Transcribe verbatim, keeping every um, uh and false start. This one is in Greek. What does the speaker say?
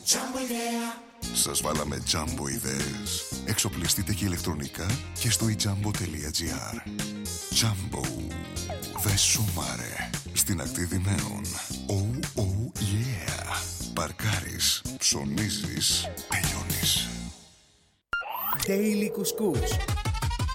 Jumbo idea. Σας βάλαμε Jumbo ιδέες. Εξοπλιστείτε και ηλεκτρονικά και στο e-jumbo.gr. Jumbo. Δε σумάρε. Στην ακτή Δημαίων. Oh, oh, yeah. Παρκάρεις, ψωνίζεις, τελειώνεις. Daily Couscous.